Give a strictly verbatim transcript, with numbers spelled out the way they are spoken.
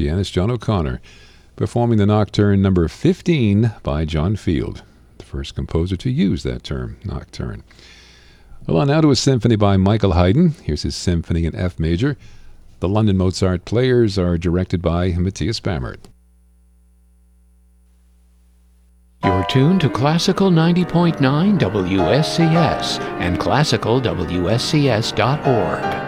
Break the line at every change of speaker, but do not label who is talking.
pianist John O'Connor, performing the Nocturne number fifteen by John Field, the first composer to use that term, nocturne. Well, on now to a symphony by Michael Haydn. Here's his symphony in F major. The London Mozart Players are directed by Matthias Bammert.
You're tuned to Classical ninety point nine W S C S and classical W S C S dot org.